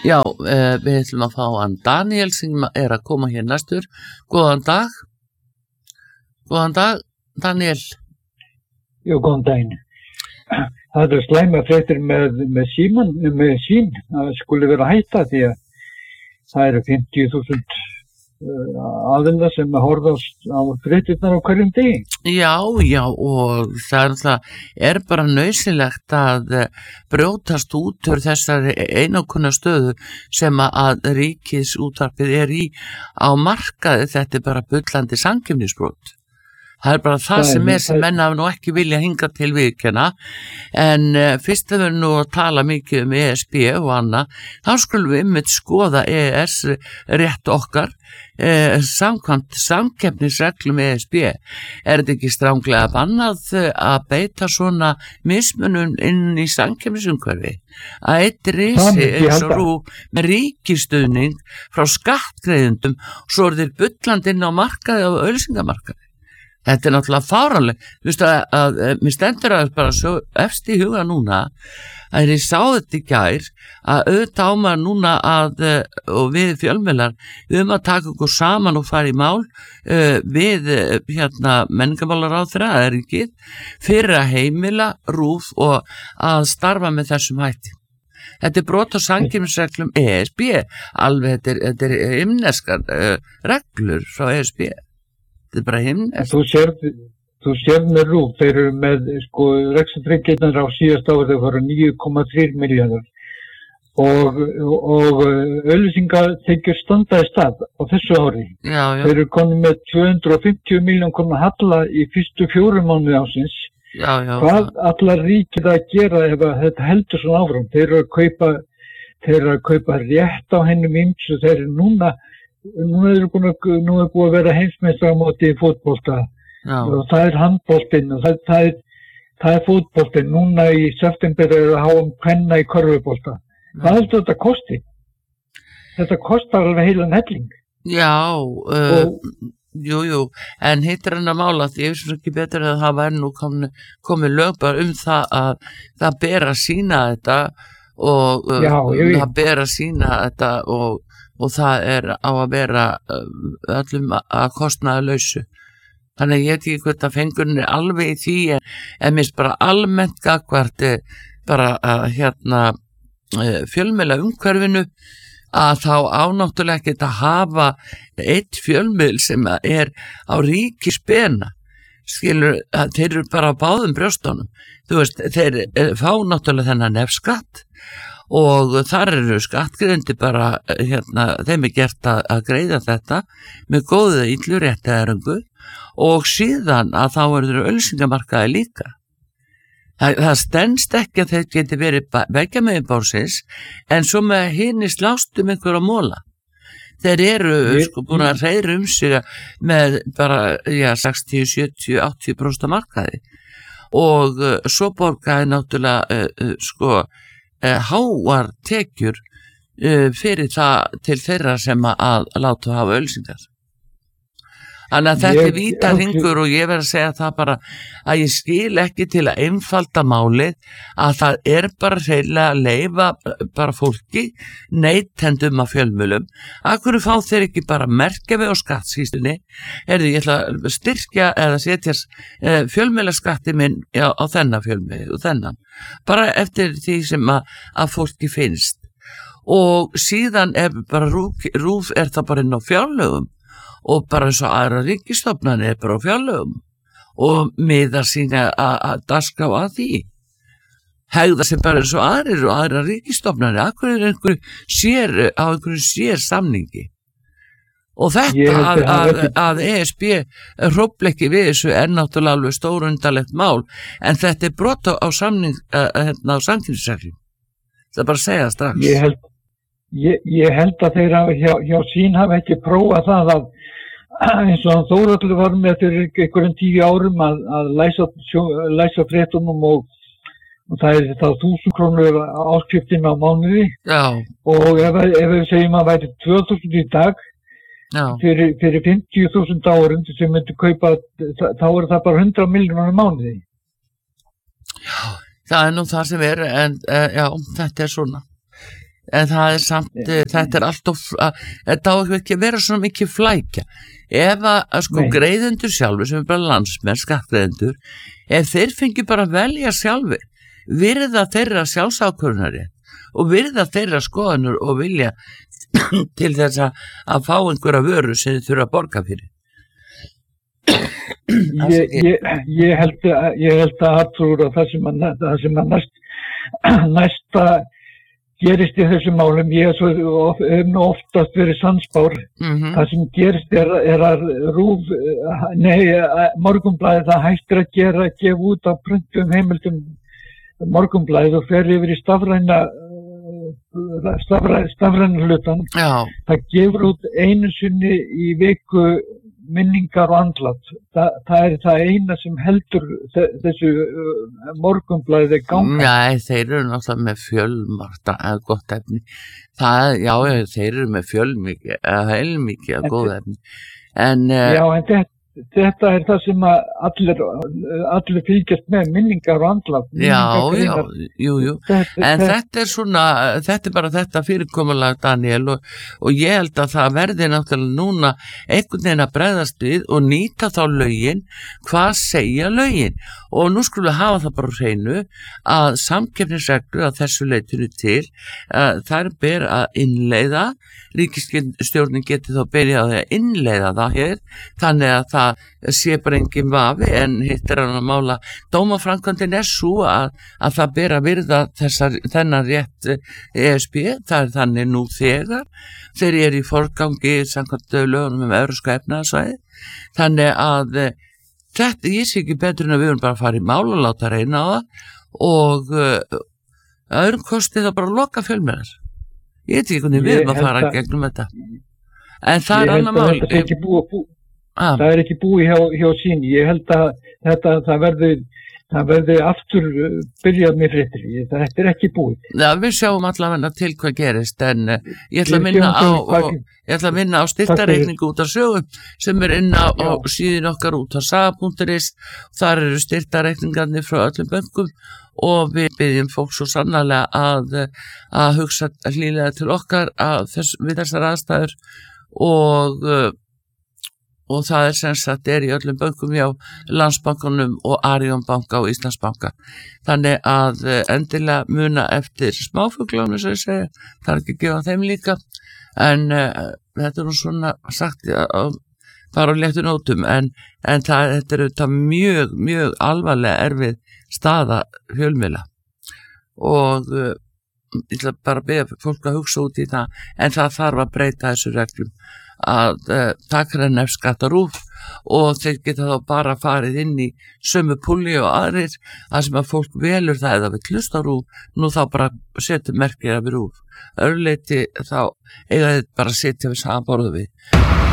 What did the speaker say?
Já, við ætlum að fá hann Daniel sem að koma hér næstur. Góðan dag. Góðan dag, Daniel. Jú, góðan daginn. Það slæma fréttir með sín. Það skulle vera hætta því að það eru 50.000 aðeila sem horfa á fréttirnar á hverjum degi. Já, og það bara nauðsynlegt að brjótast út úr þessari einokuna stöðu sem að ríkisútvarpið í á markaði. Þetta bara bullandi samkeppnisbrot. Það bara það sem menn hafa nú ekki vilja hinga til viðurkenna, en fyrst að við nú að tala mikið ESB og annað, þá skulum við einmitt skoða EES rétt okkar, samkvæmt samkeppnisreglum ESB. Þetta ekki stranglega bannað að beita svona mismunum inn í samkeppnisumhverfi? Að eitt risi eins og RÚV með ríkisstuðning frá skattgreiðendum, svo þeir bullandi inn á markaði og auglýsingamarkaði. Þetta náttúrulega fáránlegt. Þú veist að mér stendur að bara svo efst í huga núna að ég sá þetta í gær að auðvitað á maður núna og við fjölmiðlar við að taka okkur saman og fara í mál við menningarmálaráðherra eða ríkið fyrir að heimila RÚV og að starfa með þessum hætti. Þetta brot á samkeppnisreglum ESB, alveg þetta himneskar reglur frá ESB. Þetta bara himnest. Þú sér með RÚV, þeir eru með rekstrartekjurnar á síðasta ári, þeir voru 9,3 milljarðar og auglýsingatekjur standa í stað á þessu ári. Já. Þeir eru konum með 250 milljón króna halla í fyrstu 4 mánuði ársins. Já. Hvað allar ríkið að gera ef þetta heldur svona áfram? Þeir eru að kaupa rétt á hennum ýmsu, þeir eru núna er búið að vera heimsmeistaramóti í fótbolta og það er handboltinn og það er fótboltinn. Núna í september er að hafa kvenna í körfubolta. Hvað heldur þetta kosti? Þetta kostar alveg heilan helling. Já, jú, en hittir hann að mála því ég veist ekki betur að það væri nú komið lög bara það að það ber að sýna þetta og það ber að sýna þetta og það á að vera öllum að kostnaðarlausu. Þannig ég veit ekki hvort að fengurinn alveg í því en minnst bara almennt gagvart bara fjölmiðla umhverfinu að þá ánáttúrulega ekki að hafa eitt fjölmiðl sem á ríkisbena. Skilur, þeir eru bara á báðum brjóstunum. Þú veist, þeir fá náttúrulega þennan nefskatt og þar eru skattgreiðendur bara, þeim gert að greiða þetta með góðu illu réttaðaröngu og síðan að þá eru auglýsingamarkaði líka. Það stenst ekki að þeir geti verið beggja megin bársins en svo með hinni slástum einhverja móla. Þeir eru búin að reyra sig með bara 60, 70, 80% markaði og svo borgaði náttúrulega háar tekjur fyrir það til þeirra sem að láta hafa auglýsingar. Þannig að þetta vítahringur og ég verð að segja það bara að ég skil ekki til að einfalda málið að það bara hreinlega að leyfa bara fólki neytendum af fjölmiðlum. Akkur fá þeir ekki bara merkja við á skattskýrslunni, ég ætla að styrkja eða setja fjölmiðlaskatti minn á þennan fjölmiðl og þennan, bara eftir því sem að fólki finnst. Og síðan bara RÚV það bara inn á fjárlögum og bara eins og aðra ríkisstofnanir bara á fjárlögum og miðar sína að dagskrá að því. Hegða sem bara eins og aðrir og aðra ríkisstofnanir, akkur einhverju sér samningi. Og þetta að ESB hrófleiki við þessu náttúrulega alveg stórundarlegt mál, en þetta brot á samning á samkeppnisreglum. Það bara að segja strax. Ég held að þeir hjá sín hafa ekki prófað það að eins og Þórhallur var með fyrir einhverjum 10 árum að læsa fréttunum og það er þá 1.000 krónur áskriftin á mánuði. Já. Og ef við segjum að væri 2.000 í dag fyrir 50.000 árum sem myndi kaupa, þá er það bara 100 milljónir á mánuði. Já, það nú það sem en já, þetta svona. En það samt, þetta alltaf, þetta á ekki að vera svona mikið flækja. Ef að sko greiðendur sjálfur, sem bara landsmenn, skattgreiðendur, ef þeir fengi bara að velja sjálfur, virða þeirra sjálfsákvörðunari og virða þeirra skoðanur og vilja til þess að fá einhverja vöru sem þið þurfa að borga fyrir. Ég held að Arthur, og það sem að næsta gerist í þessum málum, ég hef nú oftast verið sannspár. Það sem gerist er að Morgunblaðið, það hættir að gefa út af pröntum heimildum Morgunblaðið og fer yfir í stafræna hlutan. Það gefur út einu sinni í viku minningar og andlátt. Það er það eina sem heldur þessu Morgunblaðið ganga. Nei, þeir eru náttúrulega með fjölmargt að gott efni. Þeir eru með heilmikið að góð efni. En þetta er það sem allir fylgjast með, minningar og andlátt. Jú. En þetta er svona, þetta er bara þetta fyrirkomulag, Daniel, og ég held að það verði náttúrulega núna einhvern veginn að bregðast við og nýta þá lögin, hvað segja lögin, og nú skulum við hafa það bara á hreinu að samkeppnisreglur að þessu leitinu til, þær ber að innleiða, ríkisstjórnin geti þá byrjað að innleiða það hér, þannig að það sé bara engin vafi, en hitt er hann að mála dómaframkvæmdin er svo að það ber að virða þennan rétt ESB, það er þannig nú þegar eru í forgangi samkvæmt lögunum Evrópska efnahagssvæðið, þannig að þetta, ég sé ekki betur en að við erum bara að fara í mál og láta reyna á það og öðrum kosti það bara að loka fjölmiðlar. Ég veit ekki hvernig við erum að fara gegnum þetta. En það er annar mál. Það er ekki búið hjá sín. Ég held að það verði aftur byrjað með fréttir. Þetta er ekki búið. Já, við sjáum allavega til hvað gerist, en ég ætla að minna á styrktareikningu út af sögum sem er inn á síðan okkar út á saga.is. Þar eru styrktareikningarnir frá öllum bönkum og við byggjum fólk svo sannarlega að hugsa hlýlega til okkar við þessar aðstæður og það er sem sagt í öllum bönkum hjá Landsbankanum og Arion banka og Íslandsbanka. Þannig að endilega muna eftir smáfuglanum sem ég segja, það er ekki að gefa þeim líka, en þetta er nú svona sagt bara á léttu nótum, en þetta er auðvitað mjög, mjög alvarlega erfið staða fjölmiðla og ég ætla bara að beða fólk að hugsa út í það, en það þarf að breyta þessu reglum að taka nefskatta RÚV og þeir geta þá bara farið inn í sömu púlli og aðrir, að sem að fólk velur það eða við hlusta RÚV, nú þá bara setjum merkir að við RÚV, öðruleyti þá eiga þeir bara að setja við saman borðu við.